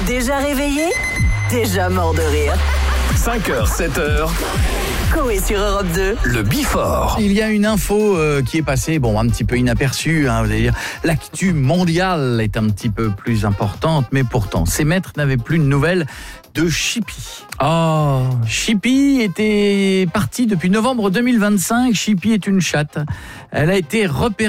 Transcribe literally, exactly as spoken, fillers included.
Déjà réveillé? Déjà mort de rire. cinq heures, sept heures. Coé sur Europe deux. Le Before. Il y a une info euh, qui est passée, bon, un petit peu inaperçue, hein, vous allez dire. L'actu mondiale est un petit peu plus importante, mais pourtant, ces maîtres n'avaient plus de nouvelles de Chippy. Oh, Chippy était partie depuis novembre deux mille vingt-cinq. Chippy est une chatte. Elle a été repérée